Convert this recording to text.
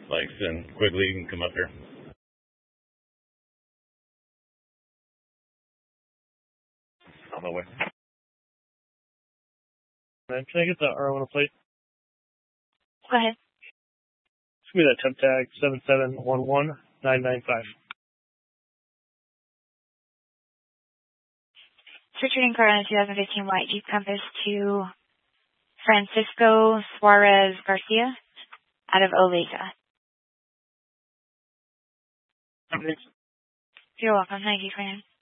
like send Quigley, you can come up here. On the way. Can I get the R1 plate? Go ahead. It's going to be that temp tag 7711995. Returning car on a 2015 white Jeep Compass to Francisco Suarez Garcia out of Olathe. You're welcome. Thank you, Fran.